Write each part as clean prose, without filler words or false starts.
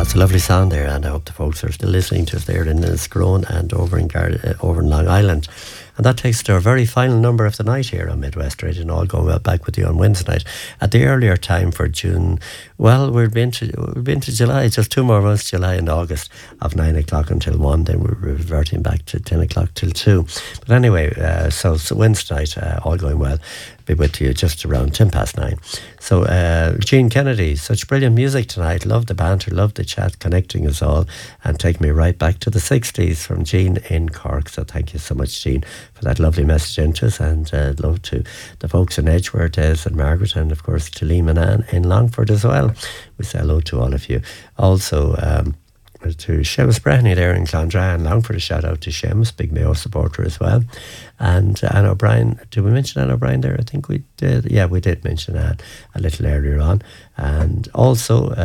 That's a lovely song there, and I hope the folks are still listening to us there in Scrone and over in Long Island. And that takes to our very final number of the night here on Midwest Radio, and all going well back with you on Wednesday night. At the earlier time for June, well, we've been to July, just 2 more months, July and August, of 9 o'clock until 1, then we're reverting back to 10 o'clock till 2. But anyway, so Wednesday night, all going well, be with you just around 10 past 9. So Gene Kennedy, such brilliant music tonight. Love the banter, love the chat, connecting us all, and take me right back to the 60s from Gene in Cork. So thank you so much, Gene, for that lovely message into us, and love to the folks in Edgeworth, Des and Margaret, and of course to Liam and Anne in Longford as well. We say hello to all of you. Also to Seamus Breheny there in Clondra and Longford, a shout out to Seamus, big Mayo supporter as well. And Anne O'Brien, did we mention Anne O'Brien there? I think we did. Yeah, we did mention Anne a little earlier on. And also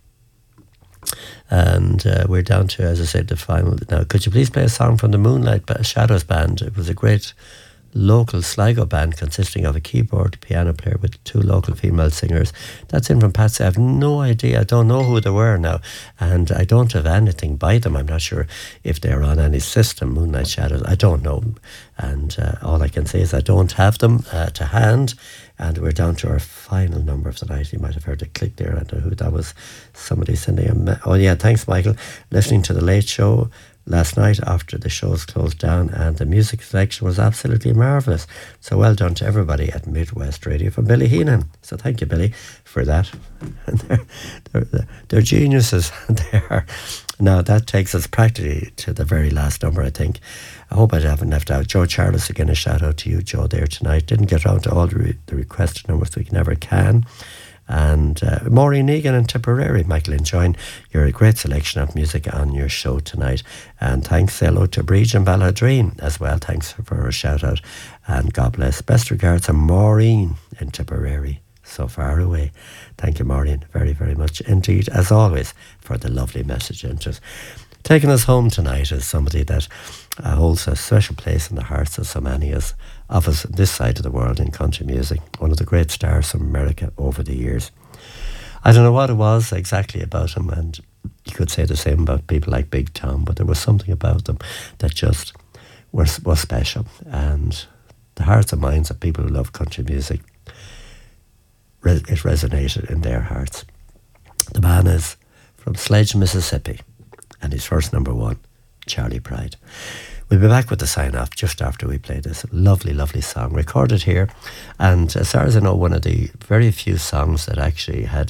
we're down to, as I said, the final. Now, could you please play a song from the Moonlight Shadows Band? It was a great local Sligo band consisting of a keyboard, piano player with 2 local female singers. That's in from Patsy. I have no idea. I don't know who they were now, and I don't have anything by them. I'm not sure if they're on any system, Moonlight Shadows. I don't know. And all I can say is I don't have them to hand. And we're down to our final number of the night. You might have heard a click there. I don't know who that was. Somebody sending a... Oh, yeah, thanks, Michael. Listening to The Late Show last night after the shows closed down, and the music selection was absolutely marvellous. So well done to everybody at Midwest Radio from Billy Heenan. So thank you, Billy, for that. And they're geniuses. They are. Now that takes us practically to the very last number, I think. I hope I haven't left out. Joe Charles, again, a shout out to you, Joe, there tonight. Didn't get around to all the requested numbers, we never can. And Maureen Egan and Tipperary, Michael, enjoying your great selection of music on your show tonight. And thanks, hello to Bridge and Balladreen as well. Thanks for a shout out, and God bless. Best regards to Maureen in Tipperary, so far away. Thank you, Maureen, very, very much indeed, as always, for the lovely message into us. Taking us home tonight is somebody that holds a special place in the hearts of so many of us this side of the world in country music. One of the great stars from America over the years. I don't know what it was exactly about him, and you could say the same about people like Big Tom, but there was something about them that just was special. And the hearts and minds of people who love country music, it resonated in their hearts. The man is from Sledge, Mississippi, and his first number 1, Charlie Pride. We'll be back with the sign-off just after we play this lovely, lovely song, recorded here. And as far as I know, one of the very few songs that actually had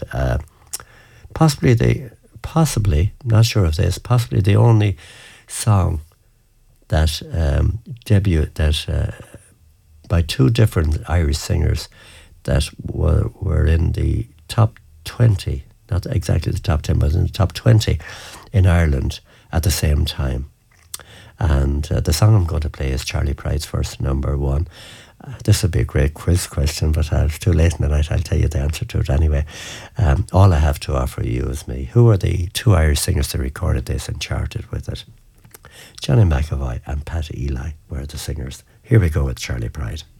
possibly, not sure of this, possibly the only song that debuted, that by 2 different Irish singers that were in the top 20, not exactly the top 10, but in the top 20 in Ireland at the same time. And the song I'm going to play is Charlie Pride's first number 1. This would be a great quiz question, but it's too late in the night. I'll tell you the answer to it anyway. All I have to offer you is me. Who are the 2 Irish singers that recorded this and charted with it? Johnny McAvoy and Pat Ely were the singers. Here we go with Charlie Pride.